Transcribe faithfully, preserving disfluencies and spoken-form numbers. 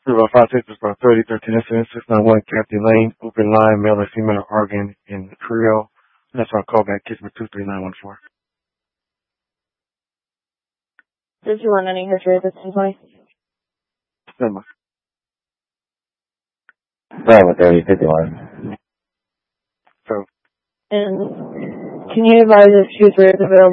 Zero five six is about thirty thirteen incident six nine one Kathy Lane, open line, male and female arguing in Creole. That's our callback case for two three nine one four. Did you want any history of this employee? Never mind. Right with thirty fifty-one. So, And can you advise if Q three is available?